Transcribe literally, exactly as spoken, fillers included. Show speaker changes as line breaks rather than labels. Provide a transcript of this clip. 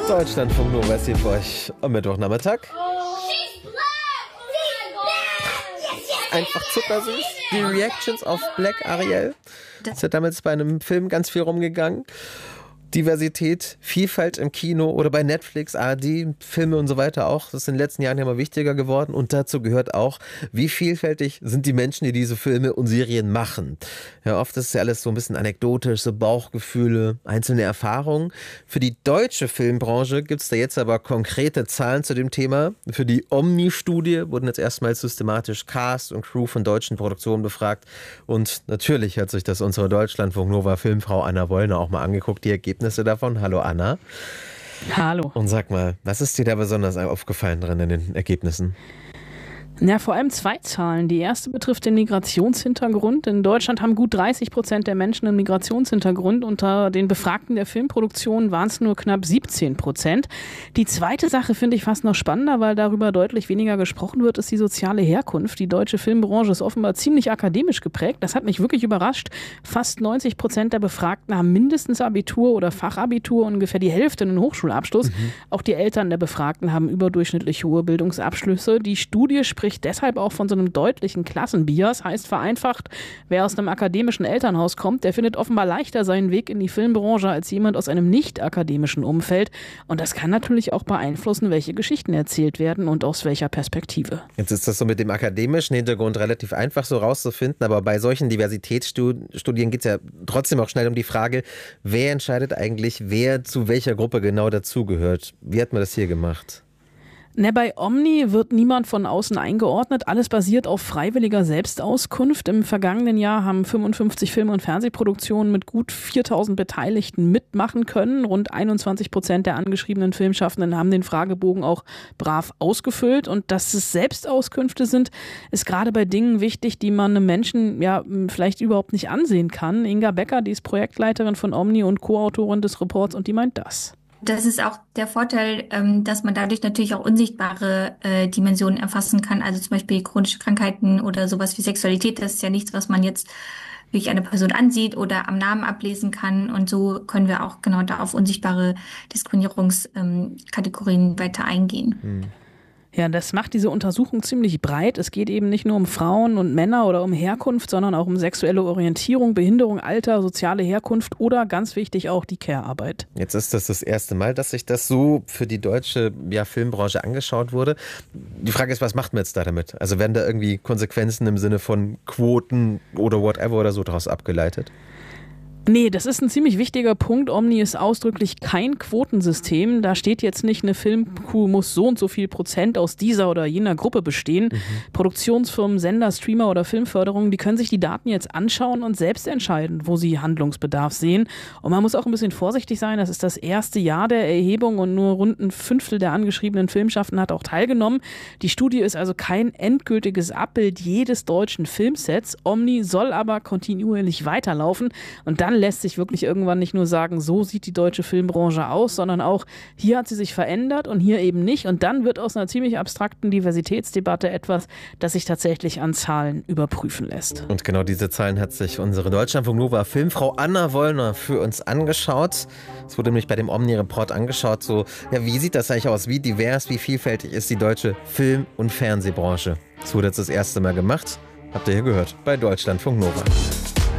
Deutschlandfunk Nova ist hier für euch am Mittwochnachmittag. Einfach zuckersüß. Die Reactions auf Black Ariel. Das ist ja damals bei einem Film ganz viel rumgegangen. Diversität, Vielfalt im Kino oder bei Netflix, A R D, Filme und so weiter auch. Das ist in den letzten Jahren ja immer wichtiger geworden. Und dazu gehört auch, wie vielfältig sind die Menschen, die diese Filme und Serien machen. Ja, oft ist es ja alles so ein bisschen anekdotisch, so Bauchgefühle, einzelne Erfahrungen. Für die deutsche Filmbranche gibt es da jetzt aber konkrete Zahlen zu dem Thema. Für die Omni-Studie wurden jetzt erstmals systematisch Cast und Crew von deutschen Produktionen befragt. Und natürlich hat sich das unsere Deutschlandfunk Nova Filmfrau Anna Wollner auch mal angeguckt, die Ergebnisse davon. Hallo Anna.
Hallo.
Und sag mal, was ist dir da besonders aufgefallen drin in den Ergebnissen?
Ja, vor allem zwei Zahlen. Die erste betrifft den Migrationshintergrund. In Deutschland haben gut dreißig Prozent der Menschen einen Migrationshintergrund. Unter den Befragten der Filmproduktion waren es nur knapp siebzehn Prozent. Die zweite Sache finde ich fast noch spannender, weil darüber deutlich weniger gesprochen wird, ist die soziale Herkunft. Die deutsche Filmbranche ist offenbar ziemlich akademisch geprägt. Das hat mich wirklich überrascht. Fast neunzig Prozent der Befragten haben mindestens Abitur oder Fachabitur und ungefähr die Hälfte einen Hochschulabschluss. Mhm. Auch die Eltern der Befragten haben überdurchschnittlich hohe Bildungsabschlüsse. Die Studie spricht deshalb auch von so einem deutlichen Klassenbias, heißt vereinfacht, wer aus einem akademischen Elternhaus kommt, der findet offenbar leichter seinen Weg in die Filmbranche als jemand aus einem nicht akademischen Umfeld. Und das kann natürlich auch beeinflussen, welche Geschichten erzählt werden und aus welcher Perspektive.
Jetzt ist das so mit dem akademischen Hintergrund relativ einfach so rauszufinden, aber bei solchen Diversitätsstudien geht es ja trotzdem auch schnell um die Frage, wer entscheidet eigentlich, wer zu welcher Gruppe genau dazugehört. Wie hat man das hier gemacht?
Ne, bei Omni wird niemand von außen eingeordnet. Alles basiert auf freiwilliger Selbstauskunft. Im vergangenen Jahr haben fünfundfünfzig Film- und Fernsehproduktionen mit gut viertausend Beteiligten mitmachen können. Rund einundzwanzig Prozent der angeschriebenen Filmschaffenden haben den Fragebogen auch brav ausgefüllt. Und dass es Selbstauskünfte sind, ist gerade bei Dingen wichtig, die man einem Menschen ja vielleicht überhaupt nicht ansehen kann. Inga Becker, die ist Projektleiterin von Omni und Co-Autorin des Reports, und die meint das.
Das ist auch der Vorteil, dass man dadurch natürlich auch unsichtbare äh, Dimensionen erfassen kann. Also zum Beispiel chronische Krankheiten oder sowas wie Sexualität. Das ist ja nichts, was man jetzt wirklich eine Person ansieht oder am Namen ablesen kann. Und so können wir auch genau da auf unsichtbare Diskriminierungskategorien weiter eingehen.
Hm.
Ja, das macht diese Untersuchung ziemlich breit. Es geht eben nicht nur um Frauen und Männer oder um Herkunft, sondern auch um sexuelle Orientierung, Behinderung, Alter, soziale Herkunft oder ganz wichtig auch die Care-Arbeit.
Jetzt ist das das erste Mal, dass sich das so für die deutsche ja, Filmbranche angeschaut wurde. Die Frage ist, was macht man jetzt da damit? Also werden da irgendwie Konsequenzen im Sinne von Quoten oder whatever oder so daraus abgeleitet?
Nee, das ist ein ziemlich wichtiger Punkt. Omni ist ausdrücklich kein Quotensystem. Da steht jetzt nicht, eine Filmcrew muss so und so viel Prozent aus dieser oder jener Gruppe bestehen. Mhm. Produktionsfirmen, Sender, Streamer oder Filmförderung, die können sich die Daten jetzt anschauen und selbst entscheiden, wo sie Handlungsbedarf sehen. Und man muss auch ein bisschen vorsichtig sein. Das ist das erste Jahr der Erhebung und nur rund ein Fünftel der angeschriebenen Filmschaffenden hat auch teilgenommen. Die Studie ist also kein endgültiges Abbild jedes deutschen Filmsets. Omni soll aber kontinuierlich weiterlaufen und dann lässt sich wirklich irgendwann nicht nur sagen, so sieht die deutsche Filmbranche aus, sondern auch, hier hat sie sich verändert und hier eben nicht. Und dann wird aus einer ziemlich abstrakten Diversitätsdebatte etwas, das sich tatsächlich an Zahlen überprüfen lässt.
Und genau diese Zahlen hat sich unsere Deutschlandfunk Nova Filmfrau Anna Wollner für uns angeschaut. Es wurde nämlich bei dem Omni-Report angeschaut, so, ja, wie sieht das eigentlich aus? Wie divers, wie vielfältig ist die deutsche Film- und Fernsehbranche? Das wurde jetzt das erste Mal gemacht. Habt ihr hier gehört bei Deutschlandfunk Nova.